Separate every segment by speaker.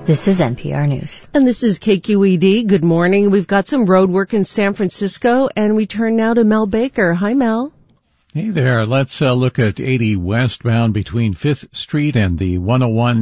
Speaker 1: This is NPR News.
Speaker 2: And this is KQED. Good morning. We've got some road work in San Francisco, and we turn now to Mel Baker. Hi, Mel.
Speaker 3: Hey there. Let's look at 80 westbound between 5th Street and the 101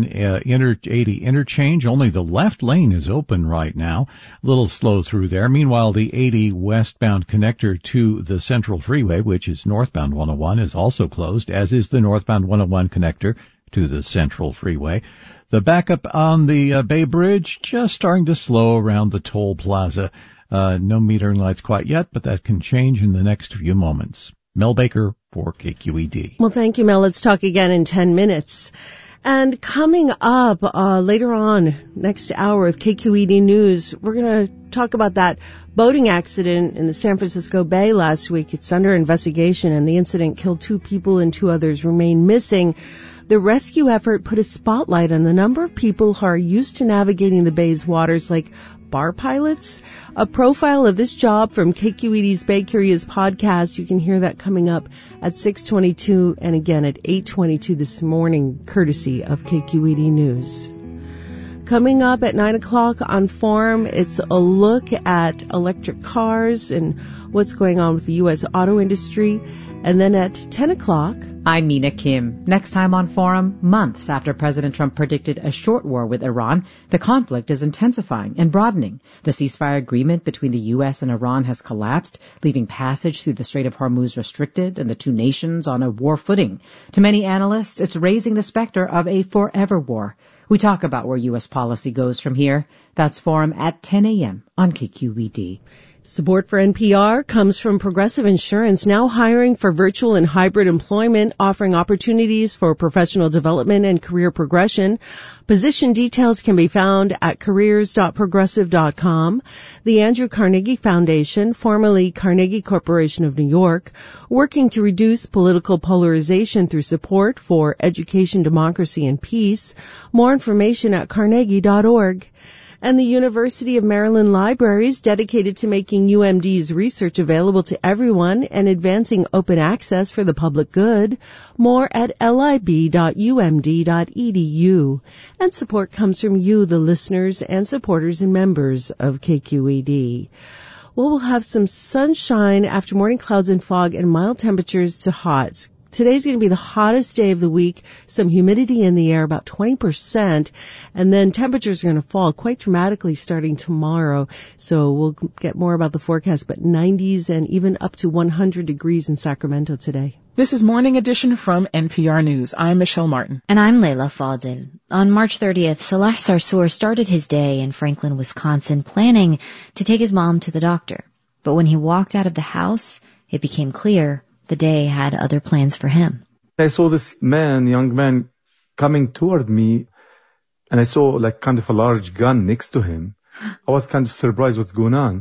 Speaker 3: 80 interchange. Only the left lane is open right now. A little slow through there. Meanwhile, the 80 westbound connector to the Central Freeway, which is northbound 101, is also closed, as is the northbound 101 connector to the Central Freeway. The backup on the Bay Bridge just starting to slow around the toll plaza. No metering lights quite yet, but that can change in the next few moments. Mel Baker for KQED.
Speaker 2: Well, thank you, Mel. Let's talk again in 10 minutes. And coming up later on next hour with KQED News, we're going to talk about that boating accident in the San Francisco Bay last week. It's under investigation, and the incident killed 2 people and 2 others remain missing. The rescue effort put a spotlight on the number of people who are used to navigating the Bay's waters, like bar pilots. A profile of this job from KQED's Bay Curious podcast. You can hear that coming up at 6:22 and again at 8:22 this morning, courtesy of KQED News. Coming up at 9 o'clock on Forum, it's a look at electric cars and what's going on with the U.S. auto industry. And then at 10 o'clock...
Speaker 4: I'm Mina Kim. Next time on Forum, months after President Trump predicted a short war with Iran, the conflict is intensifying and broadening. The ceasefire agreement between the U.S. and Iran has collapsed, leaving passage through the Strait of Hormuz restricted and the two nations on a war footing. To many analysts, it's raising the specter of a forever war. We talk about where U.S. policy goes from here. That's Forum at 10 a.m. on KQED.
Speaker 2: Support for NPR comes from Progressive Insurance, now hiring for virtual and hybrid employment, offering opportunities for professional development and career progression. Position details can be found at careers.progressive.com. The Andrew Carnegie Foundation, formerly Carnegie Corporation of New York, working to reduce political polarization through support for education, democracy, and peace. More information at carnegie.org. And the University of Maryland Libraries, dedicated to making UMD's research available to everyone and advancing open access for the public good. More at lib.umd.edu. And support comes from you, the listeners and supporters and members of KQED. Well, we'll have some sunshine after morning clouds and fog and mild temperatures to hot. Today's going to be the hottest day of the week, some humidity in the air, about 20%, and then temperatures are going to fall quite dramatically starting tomorrow. So we'll get more about the forecast, but 90s and even up to 100 degrees in Sacramento today.
Speaker 5: This is Morning Edition from NPR News. I'm Michelle Martin.
Speaker 1: And I'm Layla Fadil. On March 30th, Salah Sarsour started his day in Franklin, Wisconsin, planning to take his mom to the doctor. But when he walked out of the house, it became clear the day had other plans for him.
Speaker 6: I saw this young man, coming toward me, and I saw like kind of a large gun next to him. I was kind of surprised what's going on.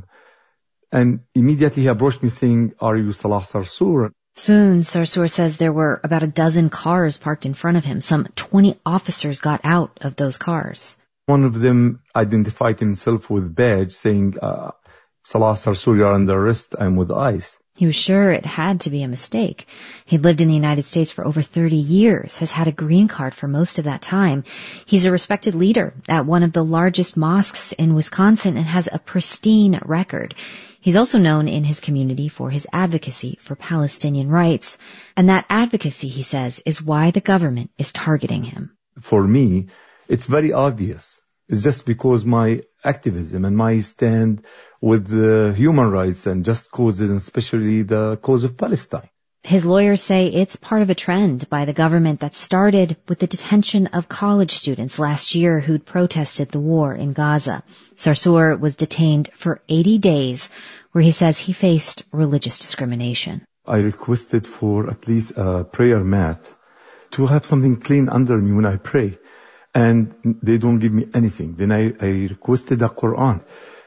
Speaker 6: And immediately he approached me saying, "Are you Salah Sarsour?"
Speaker 1: Soon, Sarsour says there were about a dozen cars parked in front of him. Some 20 officers got out of those cars.
Speaker 6: One of them identified himself with badge saying, "Salah Sarsour, you're under arrest. I'm with ICE."
Speaker 1: He was sure it had to be a mistake. He'd lived in the United States for over 30 years, has had a green card for most of that time. He's a respected leader at one of the largest mosques in Wisconsin and has a pristine record. He's also known in his community for his advocacy for Palestinian rights. And that advocacy, he says, is why the government is targeting him.
Speaker 6: For me, it's very obvious. It's just because my activism and my stand with human rights and just causes, and especially the cause of Palestine.
Speaker 1: His lawyers say it's part of a trend by the government that started with the detention of college students last year who'd protested the war in Gaza. Sarsour was detained for 80 days, where he says he faced religious discrimination.
Speaker 6: I requested for at least a prayer mat to have something clean under me when I pray. And they don't give me anything. Then I requested a Quran.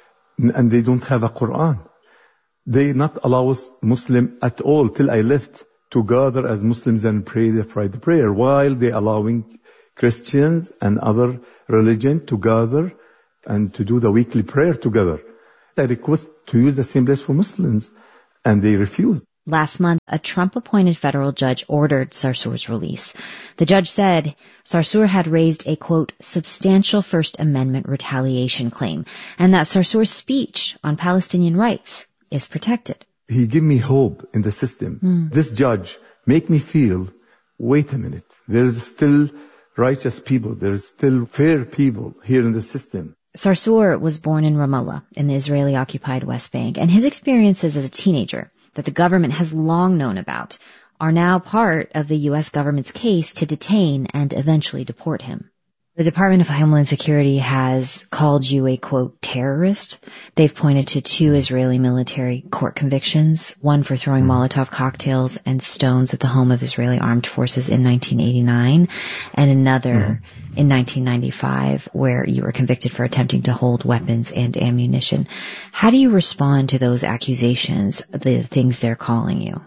Speaker 6: And they don't have a Quran. They not allow us Muslim at all till I left to gather as Muslims and pray the Friday prayer, while they allowing Christians and other religion to gather and to do the weekly prayer together. I request to use the same place for Muslims, and they refused.
Speaker 1: Last month, a Trump-appointed federal judge ordered Sarsour's release. The judge said Sarsour had raised a, quote, substantial First Amendment retaliation claim, and that Sarsour's speech on Palestinian rights is protected.
Speaker 6: He gave me hope in the system. This judge make me feel, wait a minute, there's still righteous people, there's still fair people here in the system.
Speaker 1: Sarsour was born in Ramallah, in the Israeli-occupied West Bank, and his experiences as a teenager that the government has long known about are now part of the U.S. government's case to detain and eventually deport him. The Department of Homeland Security has called you a, quote, terrorist. They've pointed to 2 Israeli military court convictions, one for throwing Molotov cocktails and stones at the home of Israeli armed forces in 1989, and another in 1995 where you were convicted for attempting to hold weapons and ammunition. How do you respond to those accusations, the things they're calling you?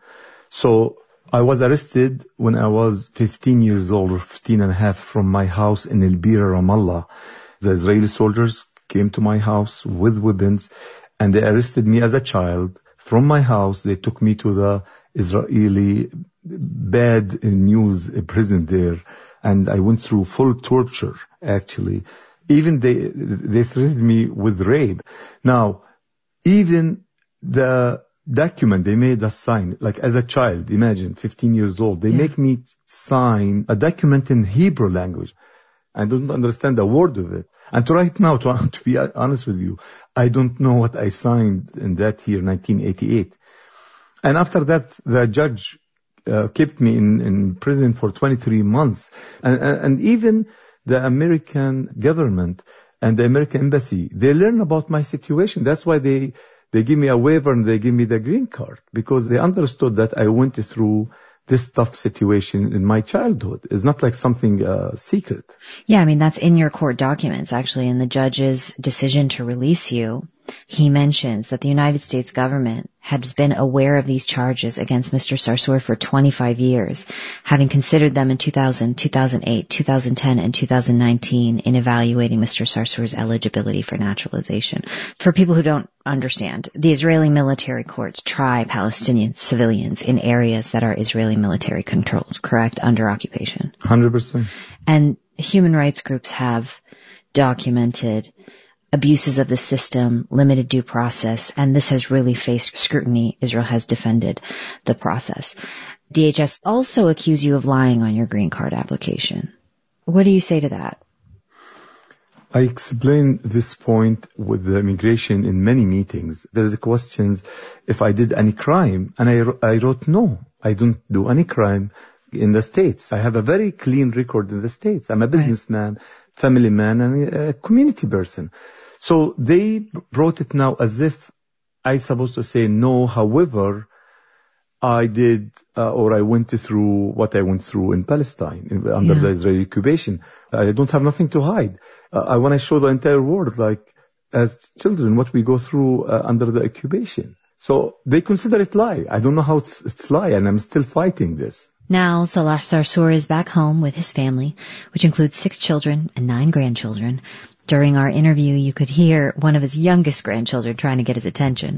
Speaker 6: So I was arrested when I was 15 years old, or 15 and a half, from my house in El Bira, Ramallah. The Israeli soldiers came to my house with weapons, and they arrested me as a child. From my house, they took me to the Israeli bad news prison there, and I went through full torture, actually. Even they threatened me with rape. Now, even the document they made us sign, like as a child, imagine 15 years old, they make me sign a document in Hebrew language. I don't understand a word of it. And right now, to be honest with you, I don't know what I signed in that year, 1988. And after that, the judge kept me in prison for 23 months. And even the American government and the American embassy, they learn about my situation. That's why they give me a waiver and they give me the green card, because they understood that I went through this tough situation in my childhood. It's not like something secret.
Speaker 1: Yeah, I mean, that's in your court documents, actually. In the judge's decision to release you, he mentions that the United States government has been aware of these charges against Mr. Sarsour for 25 years, having considered them in 2000, 2008, 2010, and 2019 in evaluating Mr. Sarsour's eligibility for naturalization. For people who don't understand, the Israeli military courts try Palestinian civilians in areas that are Israeli military controlled, correct, under occupation.
Speaker 6: 100%.
Speaker 1: And human rights groups have documented abuses of the system, limited due process, and this has really faced scrutiny. Israel has defended the process. DHS also accuse you of lying on your green card application. What do you say to that?
Speaker 6: I explained this point with the immigration in many meetings. There's a question if I did any crime, and I wrote no, I don't do any crime in the States. I have a very clean record in the States. I'm a businessman, family man, and a community person. So they brought it now as if I supposed to say no. However, I did or I went through what I went through in Palestine under the Israeli occupation. I don't have nothing to hide. I want to show the entire world, like as children, what we go through under the occupation. So they consider it lie. I don't know how it's lie, and I'm still fighting this.
Speaker 1: Now, Salah Sarsour is back home with his family, which includes 6 children and 9 grandchildren. During our interview, you could hear one of his youngest grandchildren trying to get his attention.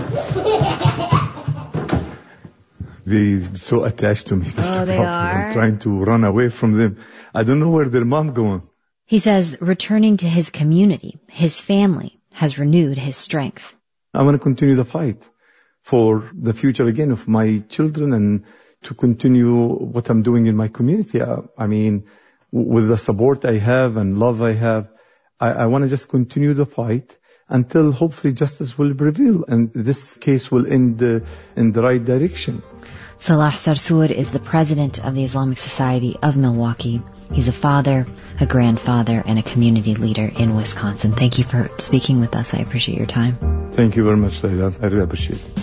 Speaker 6: They're so attached to me.
Speaker 1: They are?
Speaker 6: I'm trying to run away from them. I don't know where their mom going.
Speaker 1: He says returning to his community, his family, has renewed his strength.
Speaker 6: I want to continue the fight for the future again of my children and to continue what I'm doing in my community. I mean, with the support I have and love I have, I want to just continue the fight until hopefully justice will prevail and this case will end in the right direction.
Speaker 1: Salah Sarsour is the president of the Islamic Society of Milwaukee. He's a father, a grandfather, and a community leader in Wisconsin. Thank you for speaking with us. I appreciate your time.
Speaker 6: Thank you very much, Layla. I really appreciate it.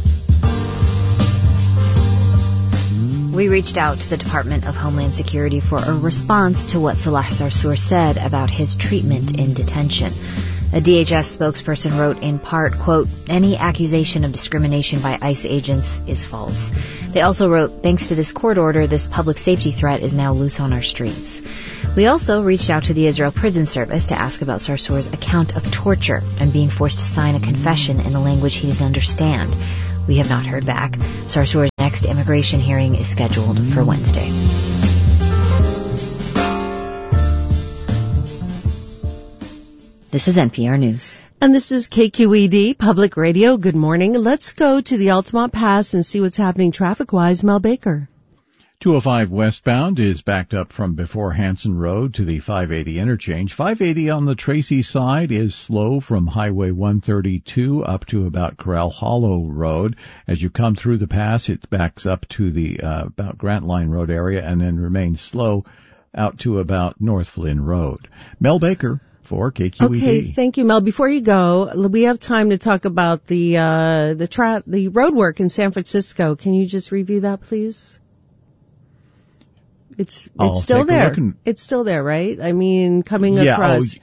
Speaker 1: We reached out to the Department of Homeland Security for a response to what Salah Sarsour said about his treatment in detention. A DHS spokesperson wrote in part, quote, "Any accusation of discrimination by ICE agents is false." They also wrote, "Thanks to this court order, this public safety threat is now loose on our streets." We also reached out to the Israel Prison Service to ask about Sarsour's account of torture and being forced to sign a confession in a language he didn't understand. We have not heard back. Sarsour's next immigration hearing is scheduled for Wednesday. This is NPR News.
Speaker 2: And this is KQED Public Radio. Good morning. Let's go to the Altamont Pass and see what's happening traffic-wise. Mel Baker.
Speaker 3: 205 westbound is backed up from before Hanson Road to the 580 interchange. 580 on the Tracy side is slow from Highway 132 up to about Corral Hollow Road. As you come through the pass, it backs up to the about Grant Line Road area and then remains slow out to about North Flynn Road. Mel Baker for KQED.
Speaker 2: Okay, thank you, Mel. Before you go, we have time to talk about the road work in San Francisco. Can you just review that, please? It's still there. It's still there, right? I mean, coming across.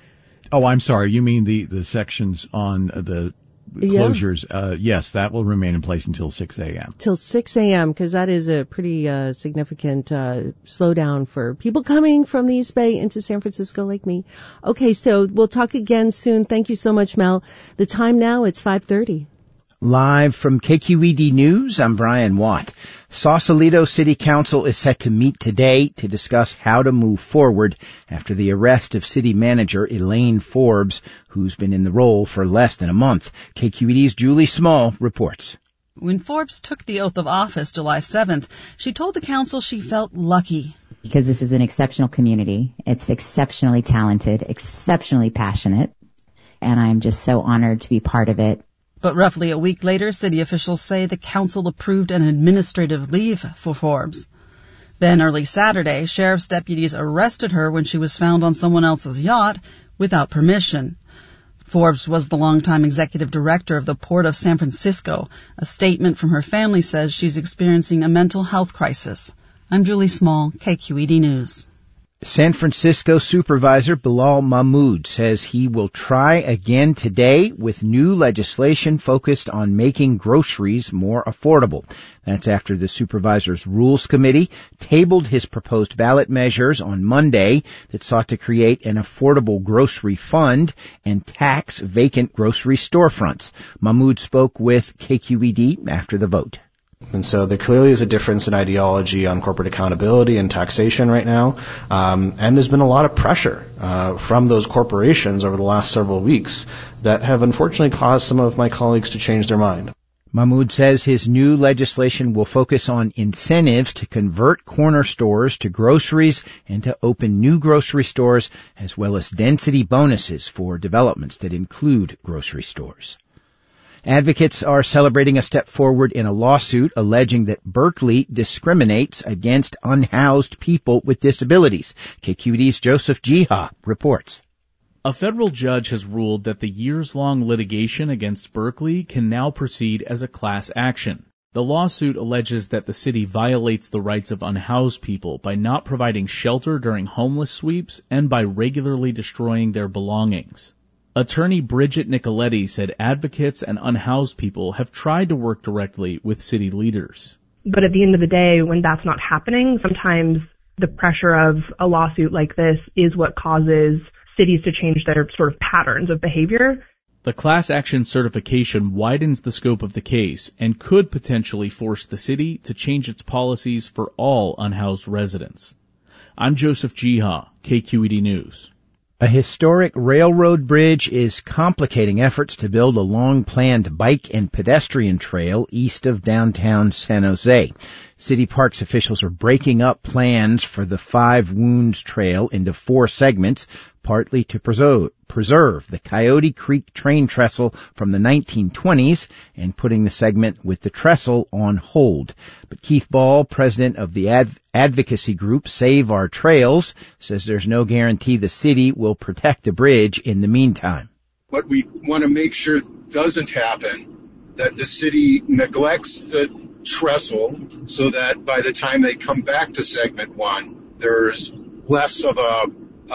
Speaker 3: Oh, I'm sorry. You mean the sections on the closures? Yes, that will remain in place until 6 a.m.
Speaker 2: Till 6 a.m. because that is a pretty significant slowdown for people coming from the East Bay into San Francisco like me. Okay, so we'll talk again soon. Thank you so much, Mel. The time now, it's 5:30.
Speaker 7: Live from KQED News, I'm Brian Watt. Sausalito City Council is set to meet today to discuss how to move forward after the arrest of city manager Elaine Forbes, who's been in the role for less than a month. KQED's Julie Small reports.
Speaker 8: When Forbes took the oath of office July 7th, she told the council she felt lucky.
Speaker 9: Because this is an exceptional community. It's exceptionally talented, exceptionally passionate, and I'm just so honored to be part of it.
Speaker 8: But roughly a week later, city officials say the council approved an administrative leave for Forbes. Then early Saturday, sheriff's deputies arrested her when she was found on someone else's yacht without permission. Forbes was the longtime executive director of the Port of San Francisco. A statement from her family says she's experiencing a mental health crisis. I'm Julie Small, KQED News.
Speaker 7: San Francisco Supervisor Bilal Mahmoud says he will try again today with new legislation focused on making groceries more affordable. That's after the Supervisor's Rules Committee tabled his proposed ballot measures on Monday that sought to create an affordable grocery fund and tax vacant grocery storefronts. Mahmoud spoke with KQED after the vote.
Speaker 10: And so there clearly is a difference in ideology on corporate accountability and taxation right now. And there's been a lot of pressure from those corporations over the last several weeks that have unfortunately caused some of my colleagues to change their mind.
Speaker 7: Mahmoud says his new legislation will focus on incentives to convert corner stores to groceries and to open new grocery stores, as well as density bonuses for developments that include grocery stores. Advocates are celebrating a step forward in a lawsuit alleging that Berkeley discriminates against unhoused people with disabilities. KQED's Joseph Jiha reports.
Speaker 11: A federal judge has ruled that the years-long litigation against Berkeley can now proceed as a class action. The lawsuit alleges that the city violates the rights of unhoused people by not providing shelter during homeless sweeps and by regularly destroying their belongings. Attorney Bridget Nicoletti said advocates and unhoused people have tried to work directly with city leaders.
Speaker 12: But at the end of the day, when that's not happening, sometimes the pressure of a lawsuit like this is what causes cities to change their sort of patterns of behavior.
Speaker 11: The class action certification widens the scope of the case and could potentially force the city to change its policies for all unhoused residents. I'm Joseph Jiha, KQED News.
Speaker 7: A historic railroad bridge is complicating efforts to build a long-planned bike and pedestrian trail east of downtown San Jose. City Parks officials are breaking up plans for the Five Wounds Trail into 4 segments, partly to preserve the Coyote Creek train trestle from the 1920s and putting the segment with the trestle on hold. But Keith Ball, president of the advocacy group Save Our Trails, says there's no guarantee the city will protect the bridge in the meantime.
Speaker 13: What we want to make sure doesn't happen, that the city neglects the trestle so that by the time they come back to segment 1, there's less of a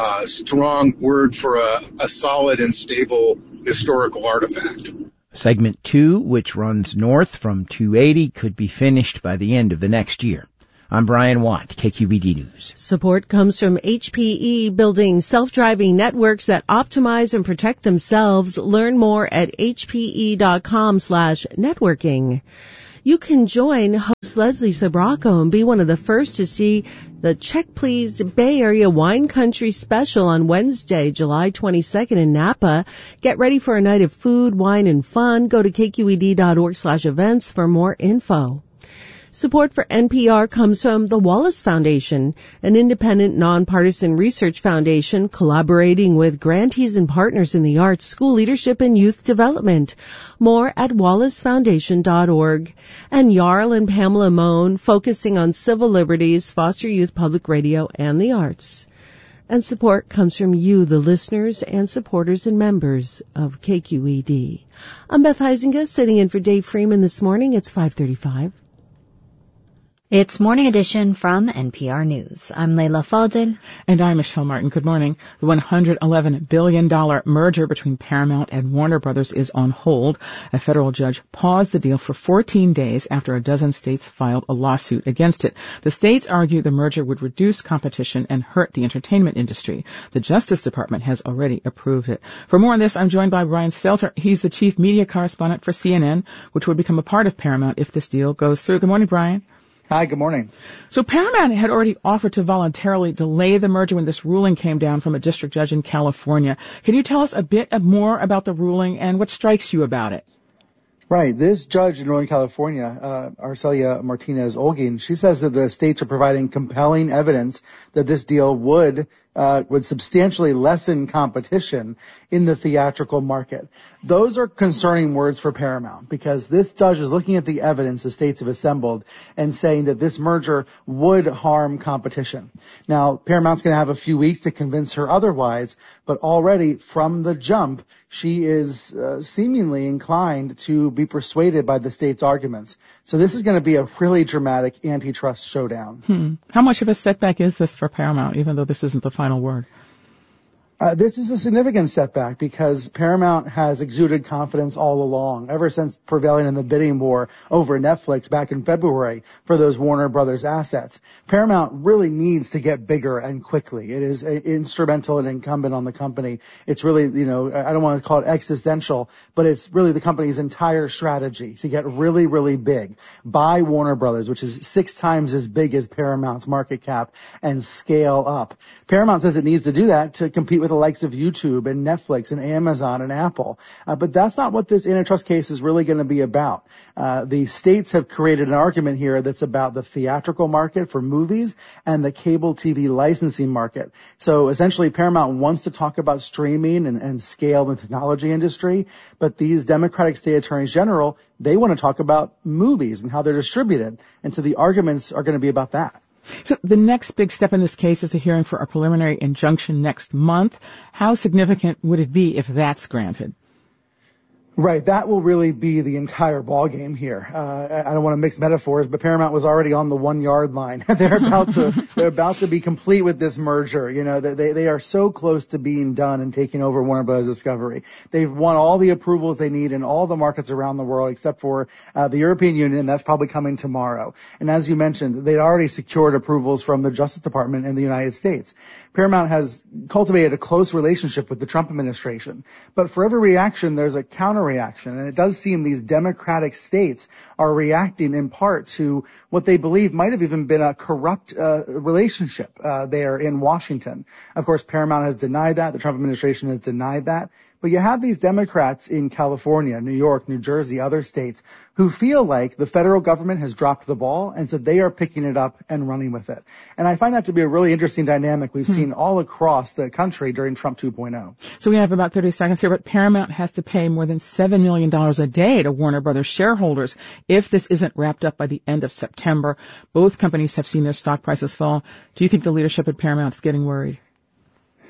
Speaker 13: strong word for a solid and stable historical artifact.
Speaker 7: Segment 2, which runs north from 280, could be finished by the end of the next year. I'm Brian Watt, KQED News.
Speaker 2: Support comes from HPE, building self-driving networks that optimize and protect themselves. Learn more at hpe.com/networking. You can join host Leslie Sbrocco and be one of the first to see the Check Please Bay Area Wine Country special on Wednesday, July 22nd in Napa. Get ready for a night of food, wine, and fun. Go to kqed.org/events for more info. Support for NPR comes from the Wallace Foundation, an independent, nonpartisan research foundation collaborating with grantees and partners in the arts, school leadership, and youth development. More at wallacefoundation.org. And Jarl and Pamela Mohn, focusing on civil liberties, foster youth, public radio, and the arts. And support comes from you, the listeners and supporters and members of KQED. I'm Beth Heisinga, sitting in for Dave Freeman this morning. It's 5:35.
Speaker 1: It's Morning Edition from NPR News. I'm Leila Fadel.
Speaker 5: And I'm Michelle Martin. Good morning. The $111 billion merger between Paramount and Warner Brothers is on hold. A federal judge paused the deal for 14 days after a dozen states filed a lawsuit against it. The states argue the merger would reduce competition and hurt the entertainment industry. The Justice Department has already approved it. For more on this, I'm joined by Brian Stelter. He's the chief media correspondent for CNN, which would become a part of Paramount if this deal goes through. Good morning, Brian.
Speaker 14: Hi, good morning.
Speaker 5: So Paramount had already offered to voluntarily delay the merger when this ruling came down from a district judge in California. Can you tell us a bit more about the ruling and what strikes you about it?
Speaker 14: Right. This judge in Northern California, Arcelia Martinez-Olguin, she says that the states are providing compelling evidence that this deal would substantially lessen competition in the theatrical market. Those are concerning words for Paramount because this judge is looking at the evidence the states have assembled and saying that this merger would harm competition. Now, Paramount's going to have a few weeks to convince her otherwise, but already from the jump, she is seemingly inclined to be persuaded by the state's arguments. So this is going to be a really dramatic antitrust showdown.
Speaker 5: How much of a setback is this for Paramount, even though this isn't the final word?
Speaker 14: This is a significant setback because Paramount has exuded confidence all along, ever since prevailing in the bidding war over Netflix back in February for those Warner Brothers assets. Paramount really needs to get bigger and quickly. It is instrumental and incumbent on the company. It's really, I don't want to call it existential, but it's really the company's entire strategy to get really, really big. Buy Warner Brothers, which is 6 times as big as Paramount's market cap, and scale up. Paramount says it needs to do that to compete with the likes of YouTube and Netflix and Amazon and Apple. But that's not what this antitrust case is really going to be about. The states have created an argument here that's about the theatrical market for movies and the cable TV licensing market. So essentially Paramount wants to talk about streaming and scale in the technology industry, but these Democratic state attorneys general, they want to talk about movies and how they're distributed. And so the arguments are going to be about that.
Speaker 5: So the next big step in this case is a hearing for a preliminary injunction next month. How significant would it be if that's granted?
Speaker 14: Right, that will really be the entire ballgame here. I don't want to mix metaphors, but Paramount was already on the 1-yard line. They're about to be complete with this merger. They are so close to being done and taking over Warner Bros. Discovery. They've won all the approvals they need in all the markets around the world, except for the European Union. That's probably coming tomorrow. And as you mentioned, they'd already secured approvals from the Justice Department in the United States. Paramount has cultivated a close relationship with the Trump administration, but for every reaction, there's a counter reaction. And it does seem these Democratic states are reacting in part to what they believe might have even been a corrupt relationship there in Washington. Of course, Paramount has denied that. The Trump administration has denied that. But you have these Democrats in California, New York, New Jersey, other states who feel like the federal government has dropped the ball, and so they are picking it up and running with it. And I find that to be a really interesting dynamic we've seen all across the country during Trump 2.0.
Speaker 5: So we have about 30 seconds here, but Paramount has to pay more than $7 million a day to Warner Brothers shareholders if this isn't wrapped up by the end of September. Both companies have seen their stock prices fall. Do you think the leadership at Paramount is getting worried?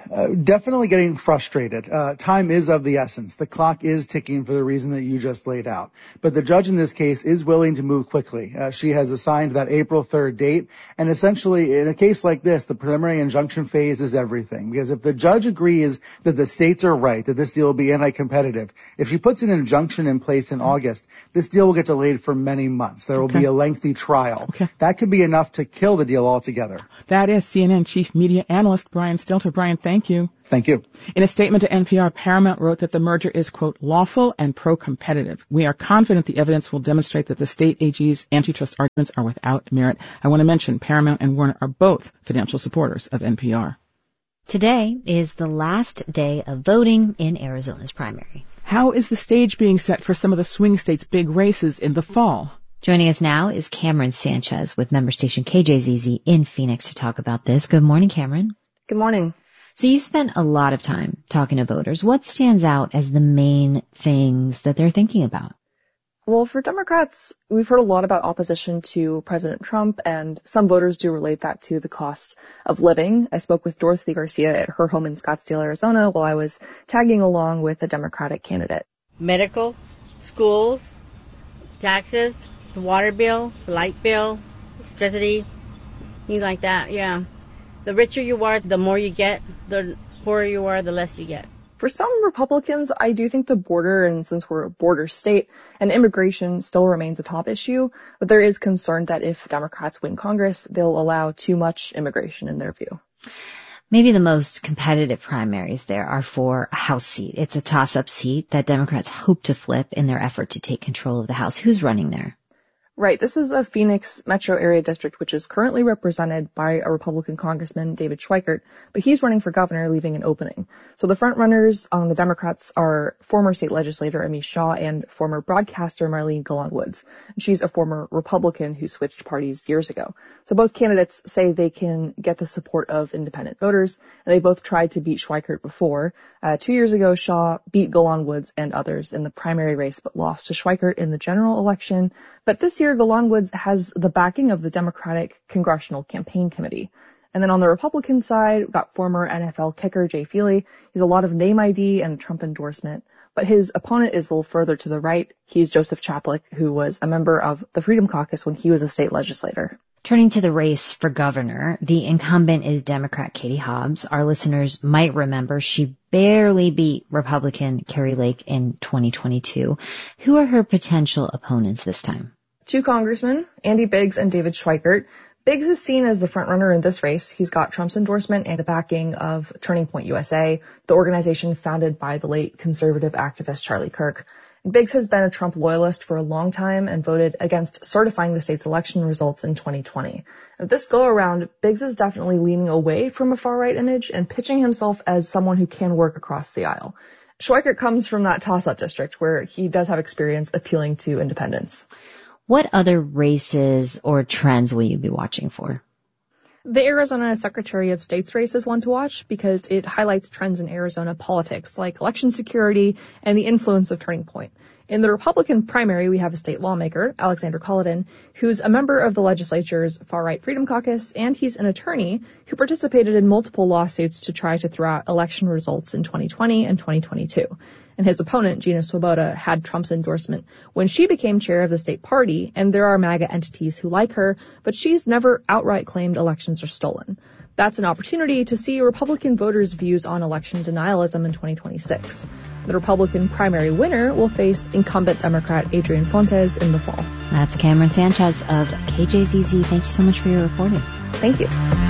Speaker 14: Definitely getting frustrated. Time is of the essence. The clock is ticking for the reason that you just laid out. But the judge in this case is willing to move quickly. She has assigned that April 3rd date. And essentially, in a case like this, the preliminary injunction phase is everything. Because if the judge agrees that the states are right, that this deal will be anti-competitive, if she puts an injunction in place in August, this deal will get delayed for many months. There will be a lengthy trial. That could be enough to kill the deal altogether.
Speaker 5: That is CNN Chief Media Analyst Brian Stelter. Brian, thank you.
Speaker 14: Thank you.
Speaker 5: In a statement to NPR, Paramount wrote that the merger is, quote, lawful and pro-competitive. We are confident the evidence will demonstrate that the state AG's antitrust arguments are without merit. I want to mention Paramount and Warner are both financial supporters of NPR.
Speaker 1: Today is the last day of voting in Arizona's primary.
Speaker 5: How is the stage being set for some of the swing states' big races in the fall?
Speaker 1: Joining us now is Cameron Sanchez with member station KJZZ in Phoenix to talk about this. Good morning, Cameron.
Speaker 15: Good morning.
Speaker 1: So you spent a lot of time talking to voters. What stands out as the main things that they're thinking about?
Speaker 15: Well, for Democrats, we've heard a lot about opposition to President Trump, and some voters do relate that to the cost of living. I spoke with Dorothy Garcia at her home in Scottsdale, Arizona, while I was tagging along with a Democratic candidate.
Speaker 16: Medical, schools, taxes, the water bill, the light bill, electricity, things like that, yeah. The richer you are, the more you get. The poorer you are, the less you get.
Speaker 15: For some Republicans, I do think the border, and since we're a border state, and immigration still remains a top issue, but there is concern that if Democrats win Congress, they'll allow too much immigration in their view.
Speaker 1: Maybe the most competitive primaries there are for a House seat. It's a toss-up seat that Democrats hope to flip in their effort to take control of the House. Who's running there?
Speaker 15: Right. This is a Phoenix metro area district, which is currently represented by a Republican Congressman, David Schweikert, but he's running for governor, leaving an opening. So the front runners on the Democrats are former state legislator Amy Shaw and former broadcaster Marlene Golan Woods. She's a former Republican who switched parties years ago. So both candidates say they can get the support of independent voters, and they both tried to beat Schweikert before. 2 years ago, Shaw beat Golan Woods and others in the primary race, but lost to Schweikert in the general election. But this year, Golan Woods has the backing of the Democratic Congressional Campaign Committee. And then on the Republican side, we've got former NFL kicker Jay Feely. He's a lot of name ID and Trump endorsement. But his opponent is a little further to the right. He's Joseph Chaplik, who was a member of the Freedom Caucus when he was a state legislator.
Speaker 1: Turning to the race for governor, the incumbent is Democrat Katie Hobbs. Our listeners might remember she barely beat Republican Kari Lake in 2022. Who are her potential opponents this time?
Speaker 15: 2 congressmen, Andy Biggs and David Schweikert. Biggs is seen as the frontrunner in this race. He's got Trump's endorsement and the backing of Turning Point USA, the organization founded by the late conservative activist Charlie Kirk. Biggs has been a Trump loyalist for a long time and voted against certifying the state's election results in 2020. This go-around, Biggs is definitely leaning away from a far-right image and pitching himself as someone who can work across the aisle. Schweikert comes from that toss-up district where he does have experience appealing to independents.
Speaker 1: What other races or trends will you be watching for?
Speaker 15: The Arizona Secretary of State's race is one to watch because it highlights trends in Arizona politics like election security and the influence of Turning Point. In the Republican primary, we have a state lawmaker, Alexander Culloden, who's a member of the legislature's far-right Freedom Caucus, and he's an attorney who participated in multiple lawsuits to try to throw out election results in 2020 and 2022. And his opponent, Gina Swoboda, had Trump's endorsement when she became chair of the state party, and there are MAGA entities who like her, but she's never outright claimed elections are stolen. That's an opportunity to see Republican voters' views on election denialism in 2026. The Republican primary winner will face incumbent Democrat Adrian Fontes in the fall.
Speaker 1: That's Cameron Sanchez of KJZZ. Thank you so much for your reporting.
Speaker 15: Thank you.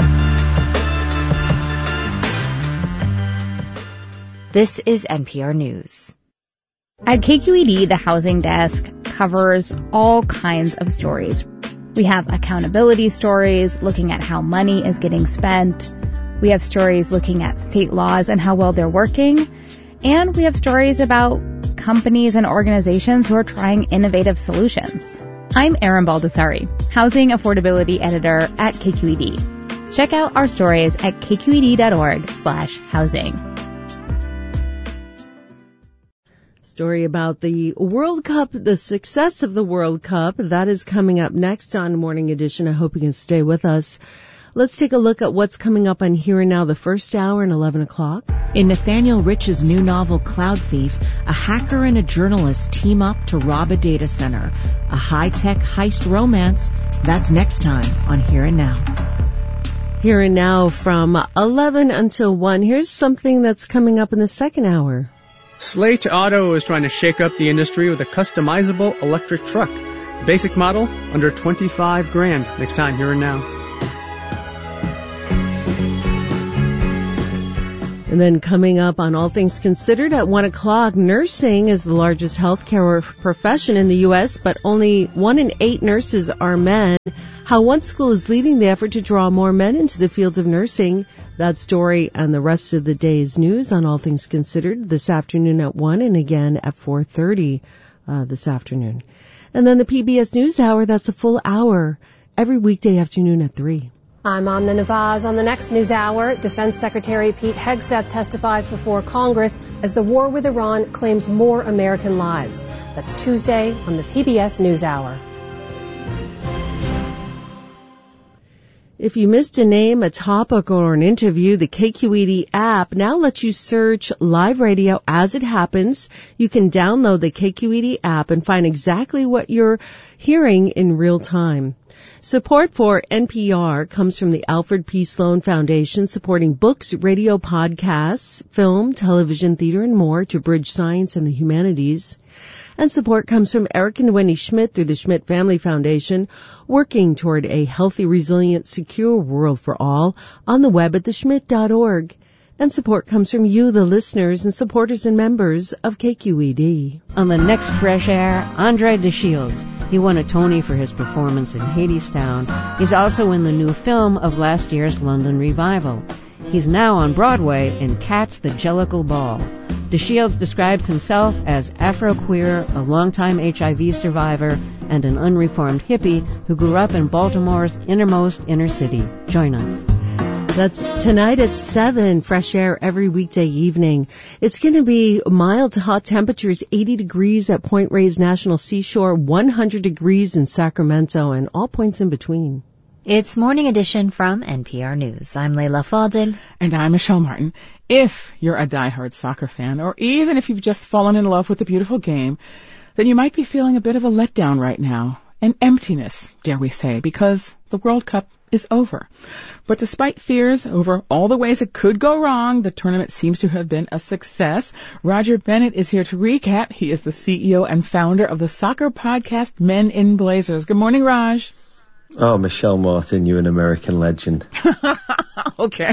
Speaker 1: This is NPR News.
Speaker 17: At KQED, the housing desk covers all kinds of stories. We have accountability stories looking at how money is getting spent. We have stories looking at state laws and how well they're working. And we have stories about companies and organizations who are trying innovative solutions. I'm Erin Baldessari, housing affordability editor at KQED. Check out our stories at kqed.org/housing.
Speaker 2: Story about the World Cup, the success of the World Cup. That is coming up next on Morning Edition. I hope you can stay with us. Let's take a look at what's coming up on Here and Now, the first hour and 11 o'clock.
Speaker 18: In Nathaniel Rich's new novel, Cloud Thief, a hacker and a journalist team up to rob a data center. A high-tech heist romance. That's next time on Here and Now.
Speaker 2: Here and Now from 11 until 1. Here's something that's coming up in the second hour.
Speaker 19: Slate Auto is trying to shake up the industry with a customizable electric truck. Basic model, under $25,000. Next time, Here and Now.
Speaker 2: And then coming up on All Things Considered at 1 o'clock, nursing is the largest healthcare profession in the U.S., but only 1 in 8 nurses are men. How one school is leading the effort to draw more men into the field of nursing. That story and the rest of the day's news on All Things Considered this afternoon at 1 and again at 4:30 this afternoon. And then the PBS NewsHour, that's a full hour every weekday afternoon at 3.
Speaker 20: I'm Amna Nawaz. On the next NewsHour, Defense Secretary Pete Hegseth testifies before Congress as the war with Iran claims more American lives. That's Tuesday on the PBS NewsHour.
Speaker 2: If you missed a name, a topic, or an interview, the KQED app now lets you search live radio as it happens. You can download the KQED app and find exactly what you're hearing in real time. Support for NPR comes from the Alfred P. Sloan Foundation, supporting books, radio, podcasts, film, television, theater, and more to bridge science and the humanities. And support comes from Eric and Wendy Schmidt through the Schmidt Family Foundation, working toward a healthy, resilient, secure world for all on the web at theschmidt.org. And support comes from you, the listeners and supporters and members of KQED.
Speaker 21: On the next Fresh Air, Andre DeShields. He won a Tony for his performance in Hadestown. He's also in the new film of last year's London revival. He's now on Broadway in Cats the Jellicle Ball. DeShields describes himself as Afro-queer, a longtime HIV survivor, and an unreformed hippie who grew up in Baltimore's innermost inner city. Join us.
Speaker 2: That's tonight at 7, Fresh Air every weekday evening. It's going to be mild to hot temperatures, 80 degrees at Point Reyes National Seashore, 100 degrees in Sacramento, and all points in between.
Speaker 1: It's Morning Edition from NPR News. I'm Leila Fadel.
Speaker 5: And I'm Michelle Martin. If you're a diehard soccer fan, or even if you've just fallen in love with the beautiful game, then you might be feeling a bit of a letdown right now. An emptiness, dare we say, because the World Cup is over. But despite fears over all the ways it could go wrong, the tournament seems to have been a success. Roger Bennett is here to recap. He is the CEO and founder of the soccer podcast Men in Blazers. Good morning, Raj.
Speaker 22: Oh, Michelle Martin, you're an American legend.
Speaker 5: Okay.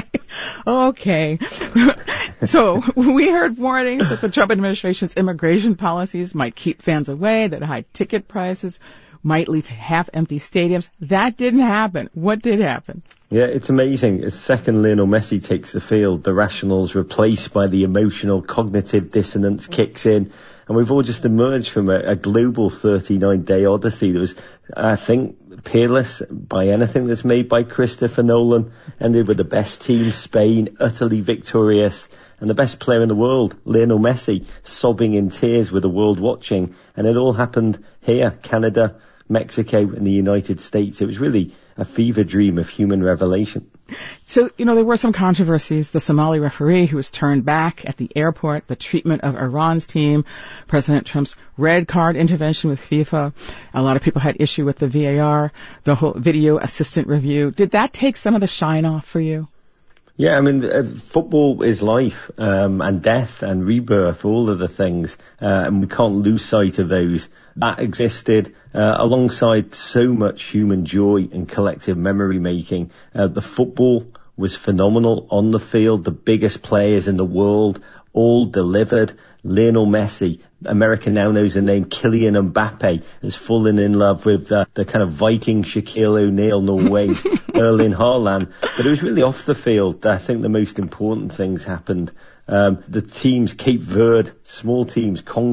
Speaker 5: So we heard warnings that the Trump administration's immigration policies might keep fans away, that high ticket prices might lead to half-empty stadiums. That didn't happen. What did happen?
Speaker 22: Yeah, it's amazing. As second Lionel Messi takes the field, the rationale's replaced by the emotional cognitive dissonance kicks in. And we've all just emerged from a global 39-day odyssey that was, I think, peerless by anything that's made by Christopher Nolan. Ended with the best team, Spain, utterly victorious. And the best player in the world, Lionel Messi, sobbing in tears with the world watching. And it all happened here, Canada, Mexico, and the United States. It was really a fever dream of human revelation.
Speaker 5: So, there were some controversies. The Somali referee who was turned back at the airport, the treatment of Iran's team, President Trump's red card intervention with FIFA. A lot of people had issue with the VAR, the whole video assistant review. Did that take some of the shine off for you?
Speaker 22: Yeah, I mean, football is life, and death and rebirth, all of the things, and we can't lose sight of those. That existed, alongside so much human joy and collective memory making. The football was phenomenal on the field, the biggest players in the world, all delivered. Lionel Messi, America now knows the name Kylian Mbappe, has fallen in love with the kind of Viking Shaquille O'Neal, Norway's Erling Haaland. But it was really off the field that I think the most important things happened. The teams, Cape Verde, small teams, Congo,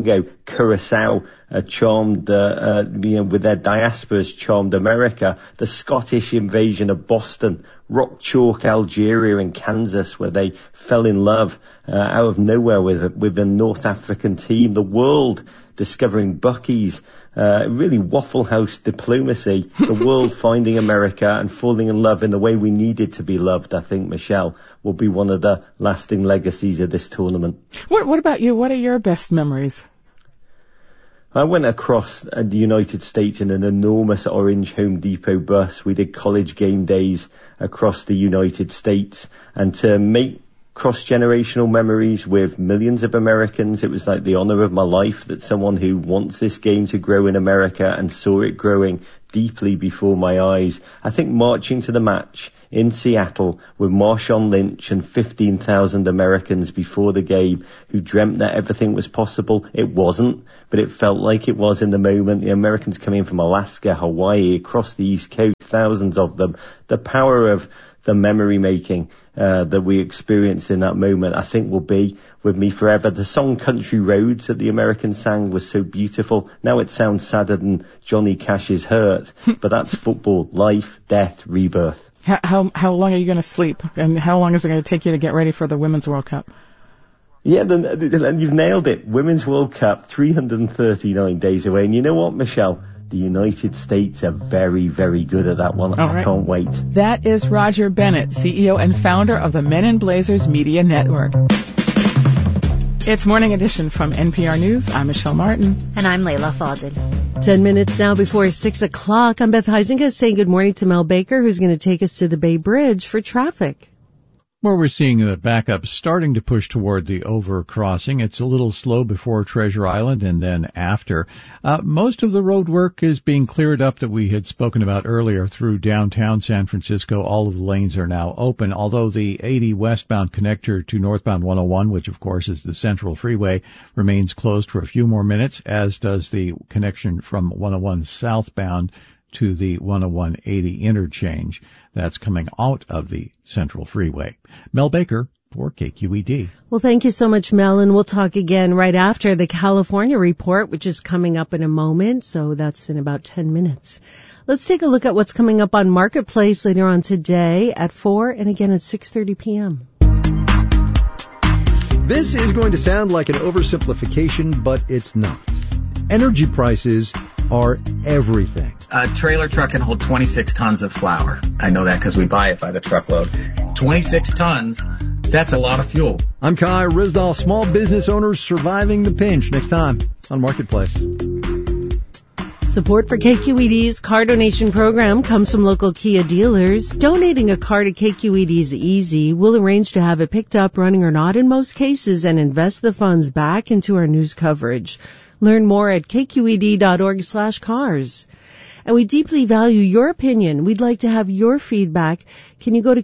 Speaker 22: Curacao charmed, with their diasporas charmed America. The Scottish invasion of Boston, Rock Chalk, Algeria and Kansas, where they fell in love out of nowhere with a North African team. The world discovering Buc-ee's, really Waffle House diplomacy. The world finding America and falling in love in the way we needed to be loved, I think, Michelle, will be one of the lasting legacies of this tournament.
Speaker 5: What about you? What are your best memories?
Speaker 22: I went across the United States in an enormous orange Home Depot bus. We did college game days across the United States, and to make cross-generational memories with millions of Americans, it was like the honor of my life that someone who wants this game to grow in America and saw it growing deeply before my eyes. I think marching to the match in Seattle with Marshawn Lynch and 15,000 Americans before the game who dreamt that everything was possible. It wasn't, but it felt like it was in the moment. The Americans coming in from Alaska, Hawaii, across the East Coast, thousands of them. The power of the memory making that we experienced in that moment, I think, will be with me forever. The song Country Roads that the Americans sang was so beautiful. Now it sounds sadder than Johnny Cash's Hurt, but that's football, life, death, rebirth.
Speaker 5: How long are you going to sleep? And how long is it going to take you to get ready for the Women's World Cup?
Speaker 22: Yeah, you've nailed it. Women's World Cup, 339 days away. And you know what, Michelle? The United States are very, very good at that one. I can't wait.
Speaker 5: That is Roger Bennett, CEO and founder of the Men in Blazers Media Network. It's Morning Edition from NPR News. I'm Michelle Martin.
Speaker 1: And I'm Layla Fadel.
Speaker 2: 10 minutes now before 6 o'clock. I'm Beth Heisinga saying good morning to Mel Baker, who's going to take us to the Bay Bridge for traffic.
Speaker 3: Where we're seeing the backup starting to push toward the overcrossing. It's a little slow before Treasure Island and then after. Most of the road work is being cleared up that we had spoken about earlier through downtown San Francisco. All of the lanes are now open, although the 80 westbound connector to northbound 101, which of course is the Central Freeway, remains closed for a few more minutes, as does the connection from 101 southbound to the 101/80 interchange. That's coming out of the Central Freeway. Mel Baker for KQED.
Speaker 2: Well, thank you so much, Mel, and we'll talk again right after the California report, which is coming up in a moment, so that's in about 10 minutes. Let's take a look at what's coming up on Marketplace later on today at 4 and again at 6:30 p.m.
Speaker 4: This is going to sound like an oversimplification, but it's not. Energy prices are everything.
Speaker 6: A trailer truck can hold 26 tons of flour. I know that because we buy it by the truckload. 26 tons, that's a lot of fuel.
Speaker 4: I'm Kai Risdahl, small business owners surviving the pinch. Next time on Marketplace.
Speaker 2: Support for KQED's car donation program comes from local Kia dealers. Donating a car to KQED is easy. We'll arrange to have it picked up, running or not in most cases, and invest the funds back into our news coverage. Learn more at kqed.org/cars. And we deeply value your opinion. We'd like to have your feedback. Can you go to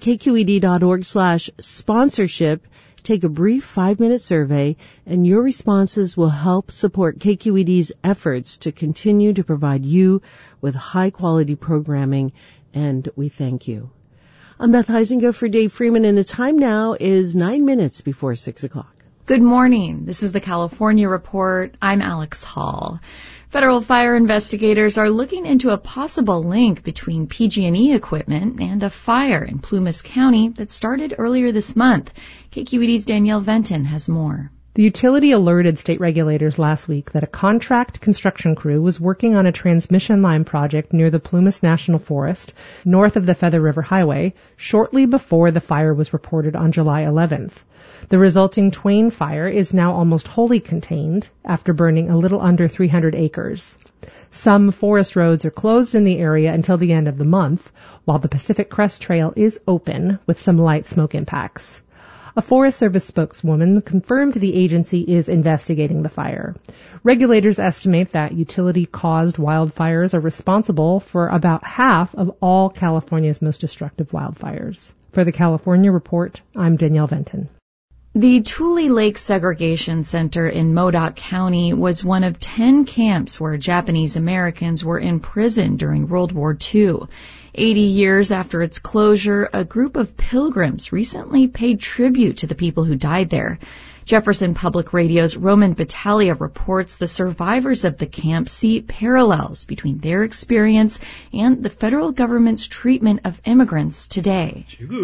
Speaker 2: kqed.org/sponsorship, take a brief 5-minute survey, and your responses will help support KQED's efforts to continue to provide you with high-quality programming, and we thank you. I'm Beth Heisinga for Dave Freeman, and the time now is 9 minutes before 6 o'clock.
Speaker 23: Good morning. This is the California Report. I'm Alex Hall. Federal fire investigators are looking into a possible link between PG&E equipment and a fire in Plumas County that started earlier this month. KQED's Danielle Venton has more.
Speaker 24: The utility alerted state regulators last week that a contract construction crew was working on a transmission line project near the Plumas National Forest, north of the Feather River Highway, shortly before the fire was reported on July 11th. The resulting Twain fire is now almost wholly contained after burning a little under 300 acres. Some forest roads are closed in the area until the end of the month, while the Pacific Crest Trail is open with some light smoke impacts. A Forest Service spokeswoman confirmed the agency is investigating the fire. Regulators estimate that utility-caused wildfires are responsible for about half of all California's most destructive wildfires. For the California Report, I'm Danielle Venton.
Speaker 23: The Tule Lake Segregation Center in Modoc County was one of 10 camps where Japanese Americans were imprisoned during World War II. 80 years after its closure, a group of pilgrims recently paid tribute to the people who died there. Jefferson Public Radio's Roman Battaglia reports the survivors of the camp see parallels between their experience and the federal government's treatment of immigrants today.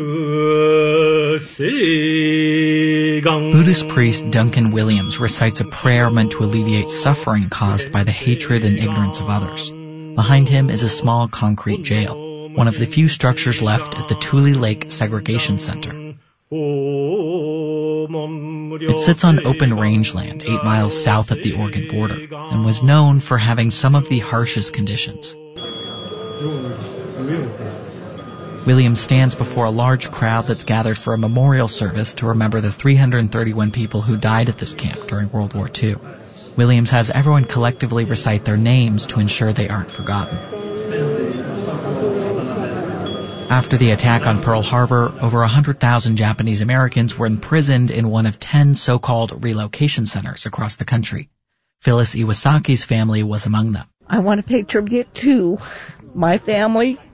Speaker 8: Buddhist priest Duncan Williams recites a prayer meant to alleviate suffering caused by the hatred and ignorance of others. Behind him is a small concrete jail, one of the few structures left at the Tule Lake Segregation Center. It sits on open rangeland 8 miles south of the Oregon border and was known for having some of the harshest conditions. Williams stands before a large crowd that's gathered for a memorial service to remember the 331 people who died at this camp during World War II. Williams has everyone collectively recite their names to ensure they aren't forgotten. After the attack on Pearl Harbor, over 100,000 Japanese Americans were imprisoned in one of 10 so-called relocation centers across the country. Phyllis Iwasaki's family was among them.
Speaker 9: I want to pay tribute to my family